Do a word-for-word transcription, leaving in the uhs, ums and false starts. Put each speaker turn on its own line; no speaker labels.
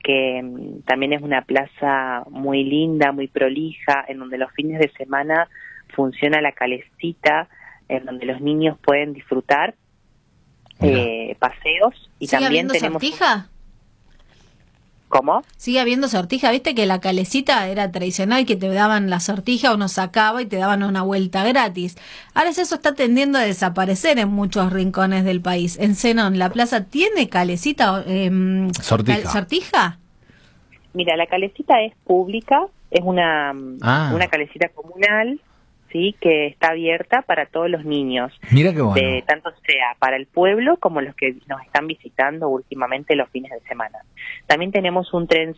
que um, también es una plaza muy linda, muy prolija, en donde los fines de semana funciona la calecita, en donde los niños pueden disfrutar eh, paseos y
¿Sigue
también
habiendo
tenemos...
sortija?
¿Cómo?
Sigue habiendo sortija, viste que la calecita era tradicional, que te daban la sortija, uno sacaba y te daban una vuelta gratis. Ahora eso está tendiendo a desaparecer en muchos rincones del país. En Zenón, ¿la plaza tiene calecita, eh,
sortija.
cal- sortija?
Mira, la calecita es pública, es una,
Ah.
una calecita comunal, sí, que está abierta para todos los niños.
Mira qué bueno.
De, tanto sea para el pueblo como los que nos están visitando últimamente los fines de semana. También tenemos un tren